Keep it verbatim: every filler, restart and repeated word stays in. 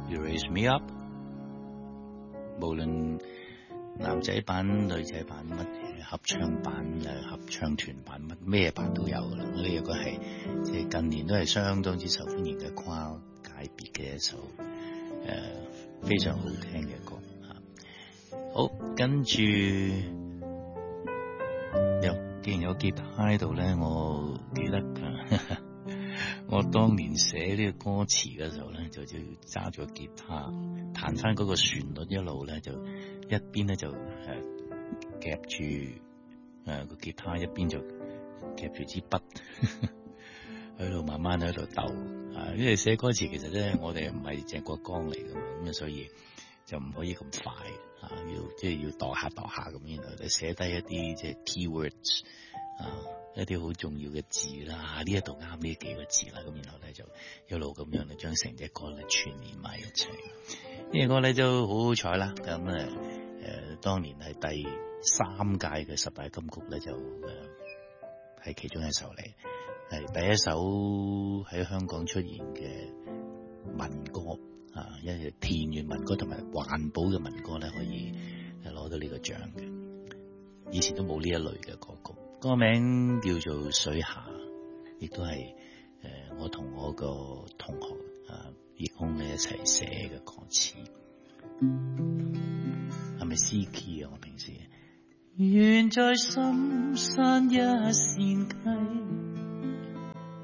You Raise Me Up，無論男仔版、女仔版、乜嘢合唱版、誒合唱團版、乜咩版都有噶啦。呢一個係即係近年都係相當之受歡迎嘅跨界別嘅一首誒、呃、非常好聽嘅歌嚇。好，跟住有既然有吉他喺度咧，我記得㗎。我當年寫呢個歌詞嘅時候咧，就就揸住個吉他彈翻嗰個旋律，一路咧就一邊咧就誒夾住誒個吉他，一邊就夾住支筆喺度慢慢喺度鬥啊！因為寫歌詞其實咧，我哋唔係鄭國江嚟噶嘛，咁啊所以就唔可以咁快啊，要即係要度下度下咁，然後就寫低一啲即係 keywords 啊。一啲好重要嘅字啦，呢一度啱呢幾個字啦，咁然後咧就一路咁樣咧將成隻歌咧串連埋一齊。呢隻歌咧都好好彩啦，咁誒誒當年係第三屆嘅十大金曲咧就誒係、呃、其中一首嚟，係第一首喺香港出現嘅民歌啊，因為田園民歌同埋環保嘅民歌咧可以攞到呢個獎嘅，以前都冇呢一類嘅歌曲。歌名叫做水下，亦都係誒我同我個同學啊葉空咧一齊寫嘅歌詞，係咪 C key 啊？我平時願在深山一線間，